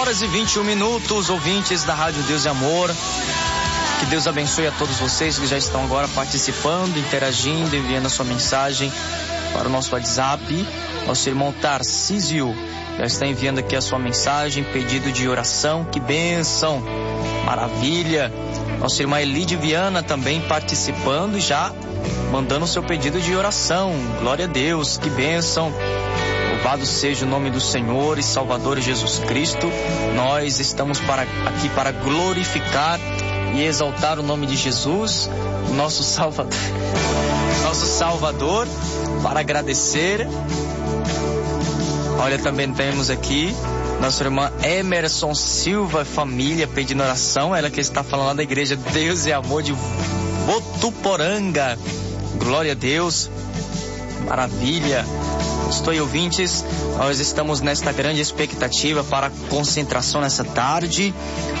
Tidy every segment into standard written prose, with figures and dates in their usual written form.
horas e 21 minutos, ouvintes da Rádio Deus e Amor. Que Deus abençoe a todos vocês que já estão agora participando, interagindo, enviando a sua mensagem para o nosso WhatsApp. Nosso irmão Tarcísio já está enviando aqui a sua mensagem, pedido de oração. Que bênção, maravilha. Nossa irmã Elide Viana também participando e já mandando o seu pedido de oração. Glória a Deus, que bênção. Louvado seja o nome do Senhor e Salvador Jesus Cristo. Nós estamos aqui para glorificar e exaltar o nome de Jesus, nosso Salvador, para agradecer. Olha, também temos aqui nossa irmã Emerson Silva, família, pedindo oração. Ela que está falando lá da igreja Deus e Amor de Votuporanga. Glória a Deus, maravilha. Estou aí, ouvintes, nós estamos nesta grande expectativa para a concentração nessa tarde,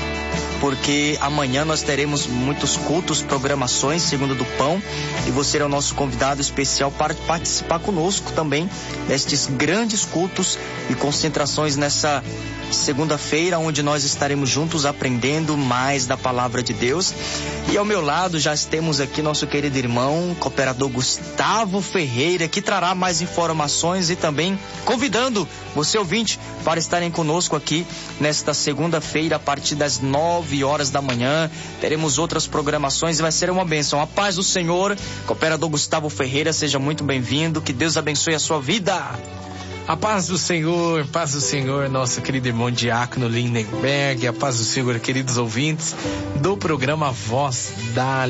porque amanhã nós teremos muitos cultos, programações, segundo do pão, e você é o nosso convidado especial para participar conosco também destes grandes cultos e concentrações nessa segunda-feira, onde nós estaremos juntos aprendendo mais da palavra de Deus. E ao meu lado já temos aqui nosso querido irmão, cooperador Gustavo Ferreira, que trará mais informações e também convidando você, ouvinte, para estarem conosco aqui nesta segunda-feira, a partir das 9 horas da manhã. Teremos outras programações e vai ser uma bênção. A paz do Senhor, cooperador Gustavo Ferreira, seja muito bem-vindo. Que Deus abençoe a sua vida. A paz do Senhor, nosso querido irmão Diácono Lindenberg, a paz do Senhor, queridos ouvintes do programa Voz da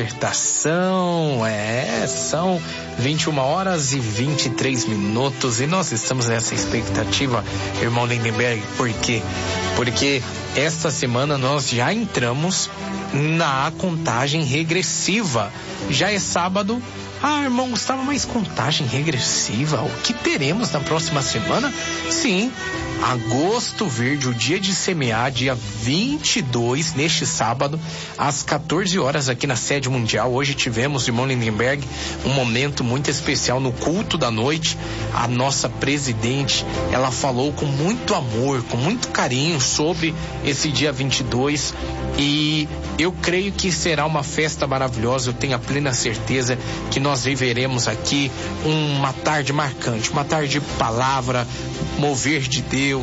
Libertação. São 21 horas e 23 minutos e nós estamos nessa expectativa, irmão Lindenberg. Por quê? Porque esta semana nós já entramos na contagem regressiva. Já é sábado. Irmão Gustavo, mas contagem regressiva? O que teremos na próxima semana? Sim, Agosto Verde, o dia de semear, dia 22, neste sábado, às 14 horas, aqui na sede mundial. Hoje tivemos, irmão Lindenberg, um momento muito especial no culto da noite. A nossa presidente, ela falou com muito amor, com muito carinho sobre esse dia 22, e eu creio que será uma festa maravilhosa. Eu tenho a plena certeza que nós viveremos aqui uma tarde marcante, uma tarde de palavra, mover de Deus.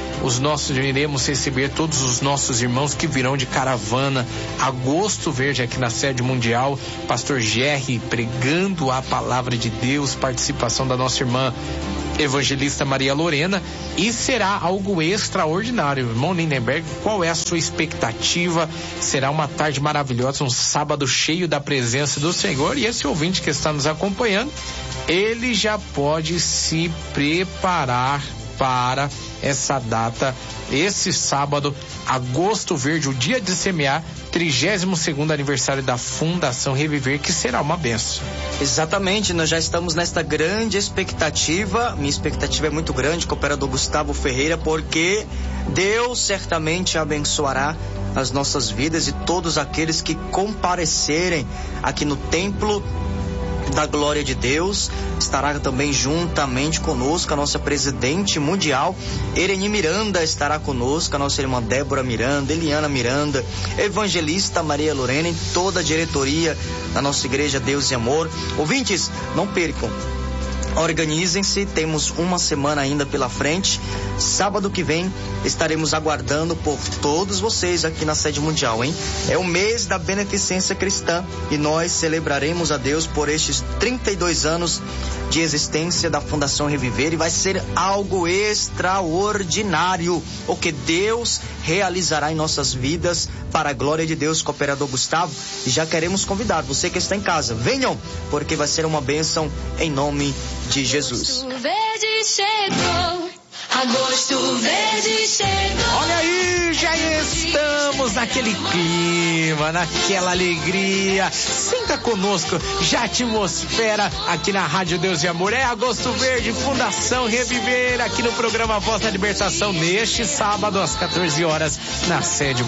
Iremos receber todos os nossos irmãos que virão de caravana. Agosto Verde, aqui na sede mundial, pastor Jerry pregando a palavra de Deus, participação da nossa irmã evangelista Maria Lorena, e será algo extraordinário. Irmão Lindenberg, qual é a sua expectativa? Será uma tarde maravilhosa, um sábado cheio da presença do Senhor, e esse ouvinte que está nos acompanhando, ele já pode se preparar para essa data, esse sábado, Agosto Verde, o dia de semear, 32º aniversário da Fundação Reviver, que será uma bênção. Exatamente, nós já estamos nesta grande expectativa. Minha expectativa é muito grande, cooperador Gustavo Ferreira, porque Deus certamente abençoará as nossas vidas e todos aqueles que comparecerem aqui no templo da glória de Deus. Estará também juntamente conosco a nossa presidente mundial, Ereni Miranda, estará conosco, a nossa irmã Débora Miranda, Eliana Miranda, evangelista Maria Lorena e toda a diretoria da nossa igreja Deus e Amor. Ouvintes, não percam. Organizem-se, temos uma semana ainda pela frente. Sábado que vem estaremos aguardando por todos vocês aqui na sede mundial, hein? É o mês da beneficência cristã e nós celebraremos a Deus por estes 32 anos de existência da Fundação Reviver, e vai ser algo extraordinário o que Deus realizará em nossas vidas para a glória de Deus, cooperador Gustavo. E já queremos convidar você que está em casa, venham, porque vai ser uma bênção em nome de Jesus. Agosto Verde chegou, Agosto Verde chegou. Olha aí, já estamos naquele clima, naquela alegria. Sinta conosco, já a atmosfera aqui na Rádio Deus e Amor. É Agosto Verde, Fundação Reviver, aqui no programa Voz da Libertação, neste sábado às 14 horas, na sede